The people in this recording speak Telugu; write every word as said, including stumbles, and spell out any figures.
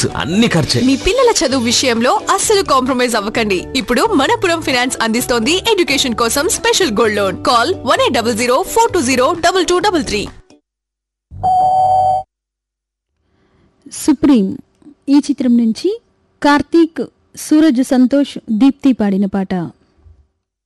ఫీజు అన్ని ఖర్చే. మీ పిల్లల చదువు విషయంలో అస్సలు కాంప్రమైజ్ అవ్వకండి. ఇప్పుడు మనపురం ఫైనాన్స్ అందిస్తోంది ఎడ్యుకేషన్ కోసం special gold loan. Call one eight double zero four two zero double two double three. Supreme ఈ చిత్రం నుంచి కార్తీక్, సూరజ్ సంతోష్, దీప్తి పాడిన పాట.